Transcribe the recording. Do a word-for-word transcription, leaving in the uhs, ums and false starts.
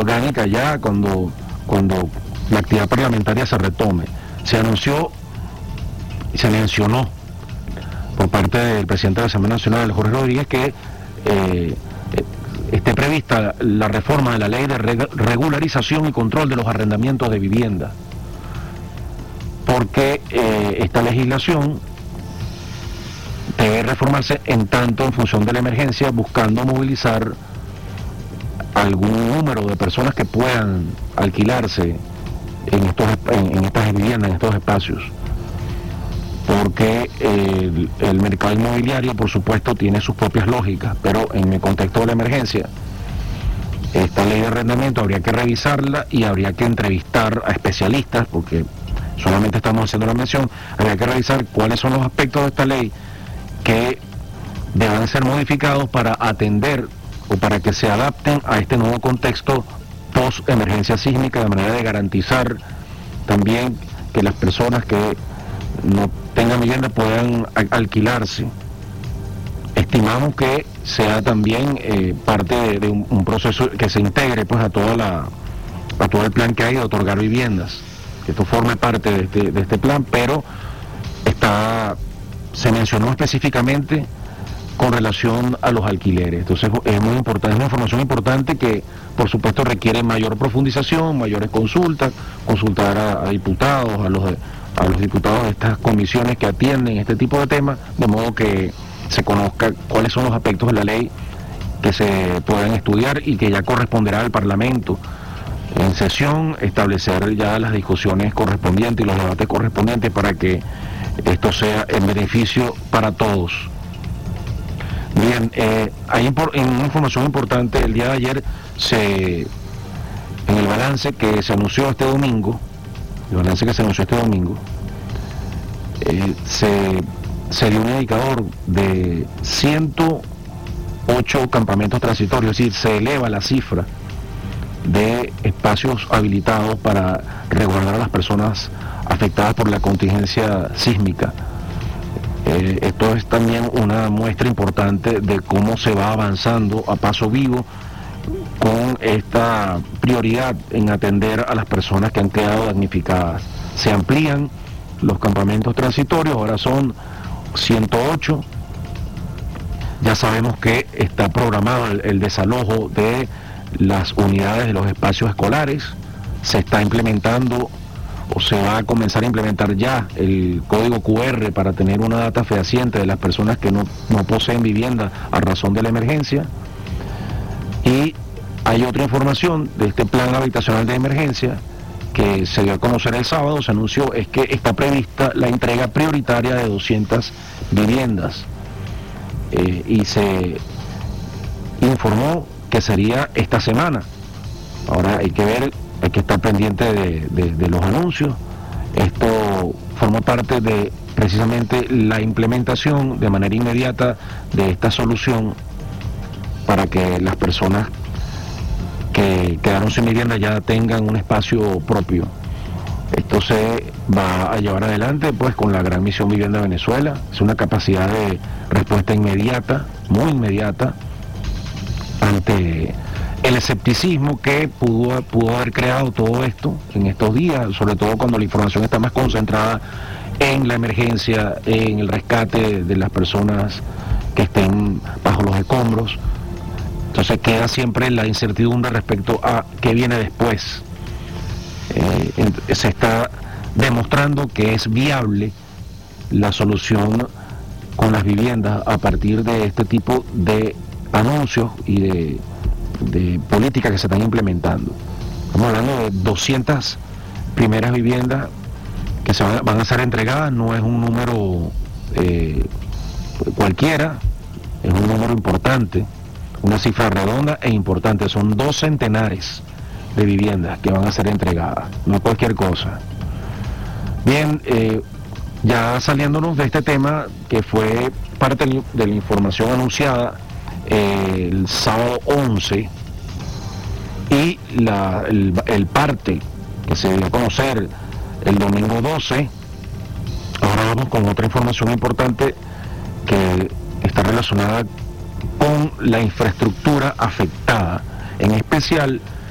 orgánica ya cuando, cuando la actividad parlamentaria se retome. Se anunció y se mencionó por parte del presidente de la Asamblea Nacional, Jorge Rodríguez, que eh, esté prevista la reforma de la ley de regularización y control de los arrendamientos de vivienda, porque eh, esta legislación debe reformarse en tanto en función de la emergencia, buscando movilizar algún número de personas que puedan alquilarse en, estos, en, en estas viviendas, en estos espacios, porque el, el mercado inmobiliario, por supuesto, tiene sus propias lógicas, pero en el contexto de la emergencia, esta ley de arrendamiento habría que revisarla y habría que entrevistar a especialistas, porque solamente estamos haciendo la mención, habría que revisar cuáles son los aspectos de esta ley que deban ser modificados para atender o para que se adapten a este nuevo contexto post-emergencia sísmica, de manera de garantizar también que las personas que no tengan vivienda puedan alquilarse. Estimamos que sea también eh, parte de, de un, un proceso que se integre pues a toda la a todo el plan que hay de otorgar viviendas, que esto forme parte de este, de este plan, pero está se mencionó específicamente con relación a los alquileres. Entonces es muy importante, es una información importante que por supuesto requiere mayor profundización, mayores consultas, consultar a, a diputados, a los, a los diputados de estas comisiones que atienden este tipo de temas, de modo que se conozca cuáles son los aspectos de la ley que se puedan estudiar y que ya corresponderá al Parlamento en sesión establecer ya las discusiones correspondientes y los debates correspondientes para que esto sea en beneficio para todos. Bien, eh, hay impor en una información importante, el día de ayer, se, en el balance que se anunció este domingo, el balance que se anunció este domingo, eh, se, se dio un indicador de ciento ocho campamentos transitorios, es decir, se eleva la cifra de espacios habilitados para resguardar a las personas afectadas por la contingencia sísmica. Eh, esto es también una muestra importante de cómo se va avanzando a paso vivo con esta prioridad en atender a las personas que han quedado damnificadas. Se amplían los campamentos transitorios, ahora son ciento ocho. Ya sabemos que está programado el, el desalojo de las unidades de los espacios escolares, se está implementando o se va a comenzar a implementar ya el código cu erre para tener una data fehaciente de las personas que no, no poseen vivienda a razón de la emergencia. Y hay otra información de este plan habitacional de emergencia que se dio a conocer el sábado, se anunció, es que está prevista la entrega prioritaria de doscientas viviendas eh, y se informó que sería esta semana. Ahora hay que ver, hay que estar pendiente de, de, de los anuncios. Esto forma parte de precisamente la implementación de manera inmediata de esta solución para que las personas que quedaron sin vivienda ya tengan un espacio propio. Esto se va a llevar adelante pues con la Gran Misión Vivienda Venezuela. Es una capacidad de respuesta inmediata, muy inmediata, ante el escepticismo que pudo, pudo haber creado todo esto en estos días, sobre todo cuando la información está más concentrada en la emergencia, en el rescate de las personas que estén bajo los escombros. Entonces queda siempre la incertidumbre respecto a qué viene después. Eh, se está demostrando que es viable la solución con las viviendas a partir de este tipo de anuncios y de, de políticas que se están implementando. Estamos hablando de doscientas primeras viviendas que se van, van a ser entregadas, no es un número eh, cualquiera, es un número importante, una cifra redonda e importante, son dos centenares de viviendas que van a ser entregadas, no cualquier cosa. Bien, eh, ya saliéndonos de este tema que fue parte de la información anunciada eh, el sábado once y la, el, el parte que se dio a conocer el domingo doce, ahora vamos con otra información importante que está relacionada con la infraestructura afectada, en especial